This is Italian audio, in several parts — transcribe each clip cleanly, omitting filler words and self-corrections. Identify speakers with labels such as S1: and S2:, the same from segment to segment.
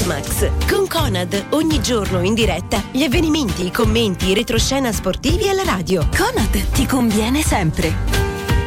S1: Sportmax con Conad, ogni giorno in diretta gli avvenimenti, i commenti, i retroscena sportivi alla radio. Conad ti conviene sempre.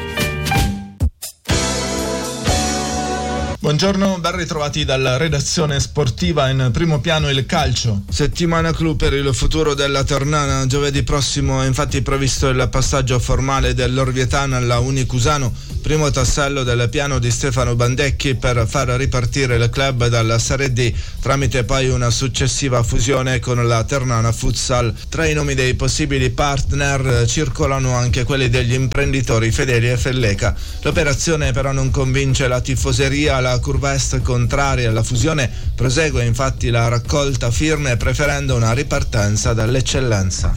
S2: Buongiorno, ben ritrovati dalla redazione sportiva. In primo piano il calcio. Settimana clou per il futuro della Ternana. Giovedì prossimo è infatti previsto il passaggio formale dell'Orvietana alla Unicusano, primo tassello del piano di Stefano Bandecchi per far ripartire il club dalla Serie D tramite poi una successiva fusione con la Ternana Futsal. Tra i nomi dei possibili partner circolano anche quelli degli imprenditori Fedeli e Felleca. L'operazione però non convince la tifoseria. La curva est contraria alla fusione prosegue infatti la raccolta firme preferendo una ripartenza dall'eccellenza.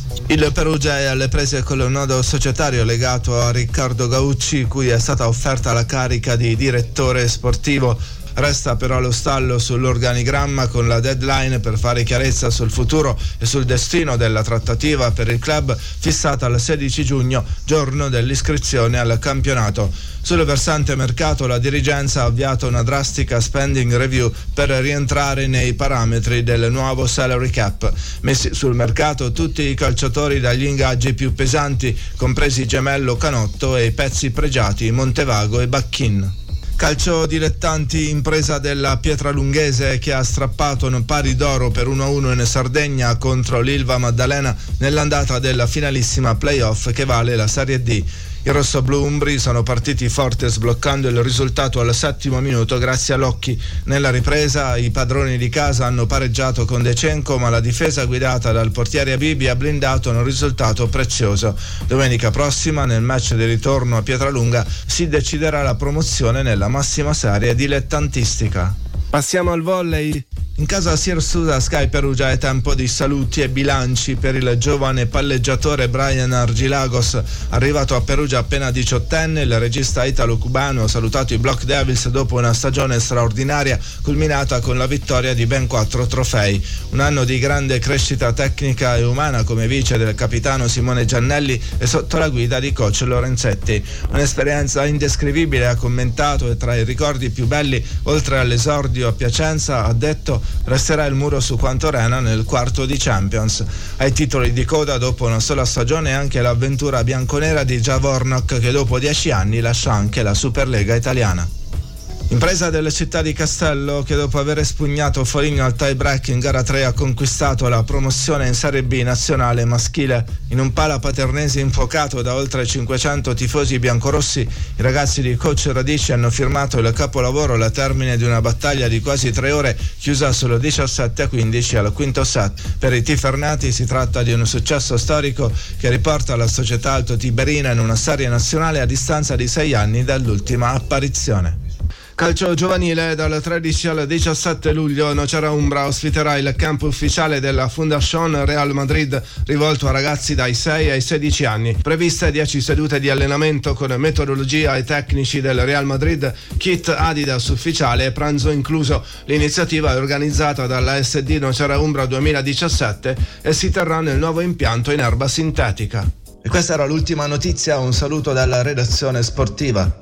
S2: Il Perugia è alle prese con il nodo societario legato a Riccardo Gaucci, cui è stata offerta la carica di direttore sportivo. Resta però allo stallo sull'organigramma, con la deadline per fare chiarezza sul futuro e sul destino della trattativa per il club fissata al 16 giugno, giorno dell'iscrizione al campionato. Sul versante mercato la dirigenza ha avviato una drastica spending review per rientrare nei parametri del nuovo salary cap. Messi sul mercato tutti i calciatori dagli ingaggi più pesanti, compresi Gemello, Canotto e i pezzi pregiati Montevago e Bacchin. Calcio dilettanti, impresa della Pietralunghese che ha strappato un pari d'oro per 1-1 in Sardegna contro l'Ilva Maddalena nell'andata della finalissima playoff che vale la Serie D. I rossoblu umbri sono partiti forte sbloccando il risultato al 7° minuto grazie a Locchi. Nella ripresa i padroni di casa hanno pareggiato con De Cenco, ma la difesa guidata dal portiere Abibi ha blindato un risultato prezioso. Domenica prossima, nel match di ritorno a Pietralunga, si deciderà la promozione nella massima serie dilettantistica. Passiamo al volley. In casa Sirsusa Sky Perugia è tempo di saluti e bilanci per il giovane palleggiatore Brian Argilagos, arrivato a Perugia appena 18enne. Il regista italo-cubano ha salutato i Block Devils dopo una stagione straordinaria culminata con la vittoria di ben 4 trofei. Un anno di grande crescita tecnica e umana come vice del capitano Simone Giannelli e sotto la guida di coach Lorenzetti. Un'esperienza indescrivibile, ha commentato, e tra i ricordi più belli, oltre all'esordio a Piacenza, ha detto, resterà il muro su Quantorena nel quarto di Champions. Ai titoli di coda dopo una sola stagione anche l'avventura bianconera di Javornok, che dopo 10 anni lascia anche la Superlega italiana. Impresa delle Città di Castello, che dopo aver espugnato Foligno al tie break in gara 3 ha conquistato la promozione in Serie B nazionale maschile. In un pala paternese infuocato da oltre 500 tifosi biancorossi, i ragazzi di coach Radici hanno firmato il capolavoro al termine di una battaglia di quasi 3 ore chiusa solo 17-15 al quinto set. Per i tifernati si tratta di un successo storico che riporta la società altotiberina in una serie nazionale a distanza di 6 anni dall'ultima apparizione. Calcio giovanile, dal 13 al 17 luglio Nocera Umbra ospiterà il campo ufficiale della Fundación Real Madrid, rivolto a ragazzi dai 6 ai 16 anni. Previste 10 sedute di allenamento con metodologia e tecnici del Real Madrid, kit Adidas ufficiale e pranzo incluso. L'iniziativa è organizzata dalla SD Nocera Umbra 2017 e si terrà nel nuovo impianto in erba sintetica. E questa era l'ultima notizia, un saluto dalla redazione sportiva.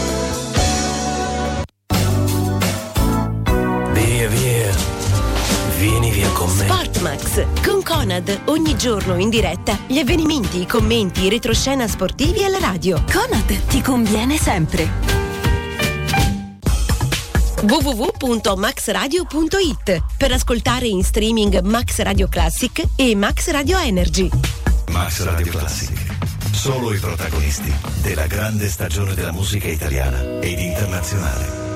S3: Vieni via con me.
S1: Sportmax con Conad, ogni giorno in diretta gli avvenimenti, i commenti, i retroscena sportivi alla radio. Conad ti conviene sempre. www.maxradio.it per ascoltare in streaming Max Radio Classic e Max Radio Energy.
S3: Max Radio Classic, solo i protagonisti della grande stagione della musica italiana ed internazionale.